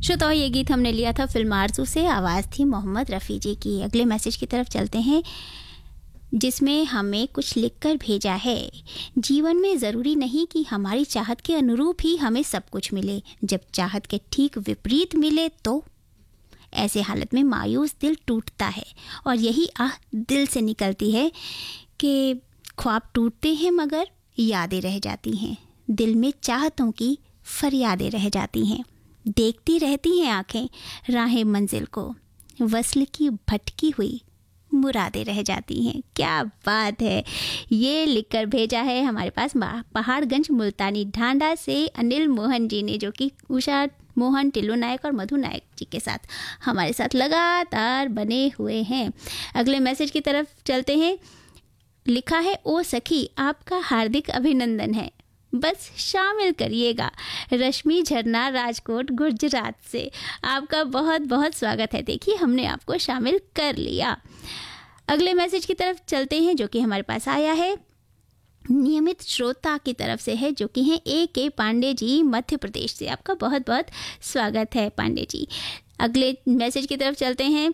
श्रोताओं, ये गीत हमने लिया था फिल्म आरज़ू से, आवाज़ थी मोहम्मद रफ़ी जी की। अगले मैसेज की तरफ चलते हैं, जिसमें हमें कुछ लिखकर भेजा है। जीवन में ज़रूरी नहीं कि हमारी चाहत के अनुरूप ही हमें सब कुछ मिले। जब चाहत के ठीक विपरीत मिले तो ऐसे हालत में मायूस दिल टूटता है, और यही आह दिल से निकलती है कि ख्वाब टूटते हैं मगर यादें रह जाती हैं। दिल में चाहतों की फरियादें रह जाती हैं। देखती रहती हैं आंखें राहें मंजिल को, वस्ल की भटकी हुई मुरादें रह जाती हैं। क्या बात है! ये लिखकर भेजा है हमारे पास पहाड़गंज मुल्तानी ढांडा से अनिल मोहन जी ने, जो कि उषा मोहन, टिल्लू नायक और मधु नायक जी के साथ हमारे साथ लगातार बने हुए हैं। अगले मैसेज की तरफ चलते हैं। लिखा है, ओ सखी आपका हार्दिक अभिनंदन है, बस शामिल करिएगा। रश्मि झरना राजकोट गुजरात से आपका बहुत बहुत स्वागत है। देखिए, हमने आपको शामिल कर लिया। अगले मैसेज की तरफ चलते हैं, जो कि हमारे पास आया है नियमित श्रोता की तरफ से है, जो कि हैं A.K. पांडे जी, मध्य प्रदेश से। आपका बहुत बहुत स्वागत है पांडे जी। अगले मैसेज की तरफ चलते हैं,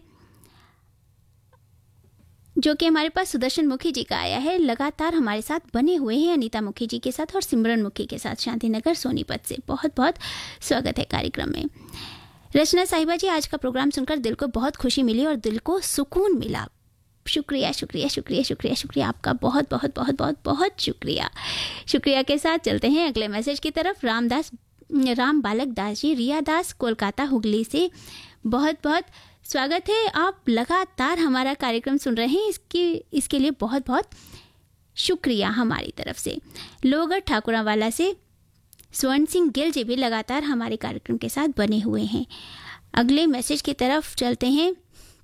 जो कि हमारे पास सुदर्शन मुखी जी का आया है। लगातार हमारे साथ बने हुए हैं अनीता मुखी जी के साथ और सिमरन मुखी के साथ, शांतिनगर सोनीपत से। बहुत बहुत स्वागत है कार्यक्रम में। रचना साहिबा जी, आज का प्रोग्राम सुनकर दिल को बहुत खुशी मिली और दिल को सुकून मिला। शुक्रिया शुक्रिया शुक्रिया शुक्रिया शुक्रिया, आपका बहुत बहुत बहुत बहुत बहुत शुक्रिया। शुक्रिया के साथ चलते हैं अगले मैसेज की तरफ। राम बालक दास जी, रिया दास, कोलकाता हुगली से। बहुत बहुत स्वागत है। आप लगातार हमारा कार्यक्रम सुन रहे हैं, इसके लिए बहुत बहुत शुक्रिया हमारी तरफ से। लोगर ठाकुरावाला से स्वर्ण सिंह गिल जी भी लगातार हमारे कार्यक्रम के साथ बने हुए हैं। अगले मैसेज की तरफ चलते हैं।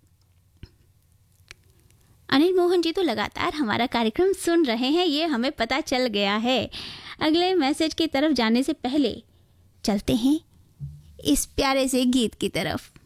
अनिल मोहन जी तो लगातार हमारा कार्यक्रम सुन रहे हैं, ये हमें पता चल गया है। अगले मैसेज की तरफ जाने से पहले चलते हैं इस प्यारे से गीत की तरफ।